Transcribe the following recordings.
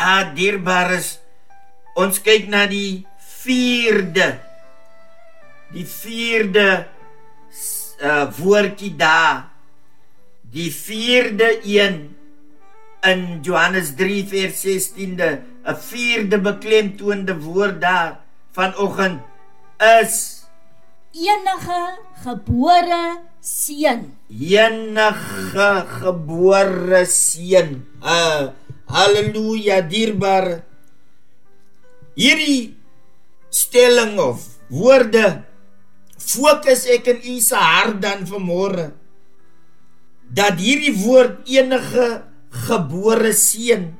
Ja, dierbares, ons kyk na die vierde woordjie daar, die vierde een in Johannes 3 vers 16, 'n vierde beklemtoonde woord daar vanoggend is enige gebore seun. Enige gebore seun. Halleluja, dierbare. Hierdie stelling of woorde fokus ek in u se hart dan vanmôre, dat hierdie woord enige gebore seun,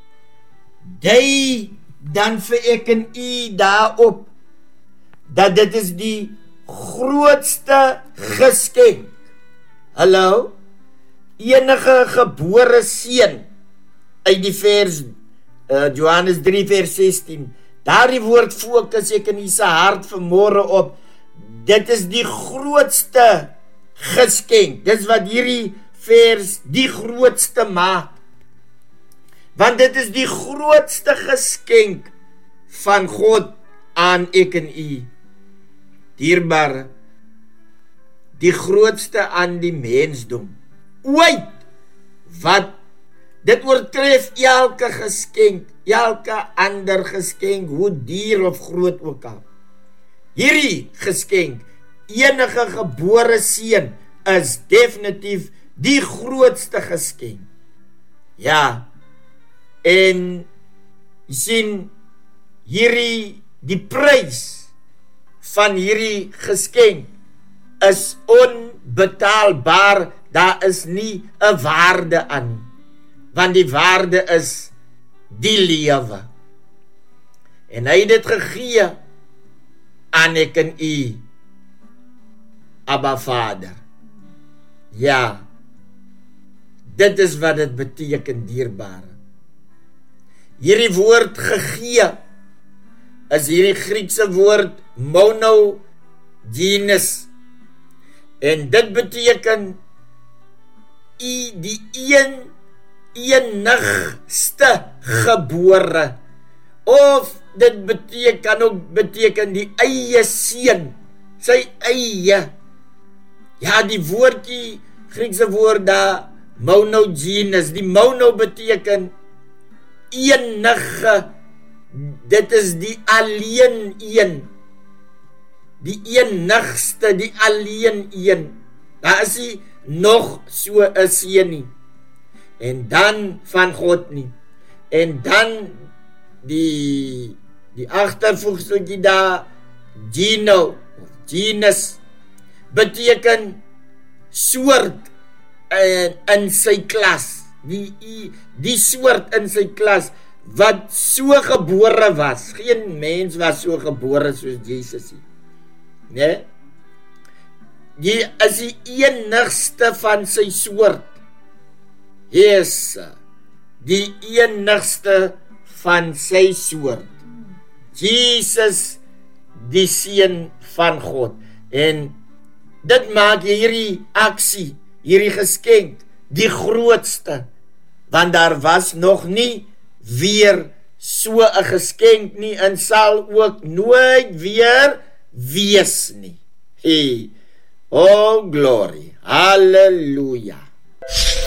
dui dan vir ek en u daarop, dat dit is die grootste geskenk. Hallo? Enige gebore seun, uit die vers, Johannes 3 vers 16, daardie woord fokus ek in u se hart vanmôre op, dit is die grootste geskenk, dis wat hierdie vers die grootste maak, want dit is die grootste geskenk van God aan ek en u, dierbare, die grootste aan die mensdom, ooit, wat dit oortref elke geskenk, elke ander geskenk, hoe duur of groot ook al. Hierdie geskenk, enige gebore seun, is definitief die grootste geskenk. Ja, en jy sien, die prys van hierdie geskenk is onbetaalbaar, daar is nie 'n waarde aan, want die waarde is die lewe. En hy het dit gegee aan ek en u, Abba Vader. Ja, dit is wat dit beteken, dierbare. Hierdie woord gegee, is hierdie Griekse woord monogenes, en dit beteken die enigste gebore, of dit kan ook beteken die eie seun, sy eie. Ja, die woordjie, Griekse woord daar, monogenes, die mono beteken enige, dit is die alleen een, die enigste, die alleen een, daar is nie nog so 'n seun nie, en dan van God nie, en dan die agtervoegseltjie daar, genus, beteken soort in sy klas, die soort in sy klas, wat so gebore was, geen mens was so gebore soos Jesus nie, nee? Die is die enigste van sy soort, yes, die enigste van sy soort, Jesus, die seun van God, en dit maak hierdie aksie, hierdie geskenk, die grootste, want daar was nog nie weer so 'n geskenk nie, en sal ook nooit weer wees nie. Hey, oh glory, halleluja.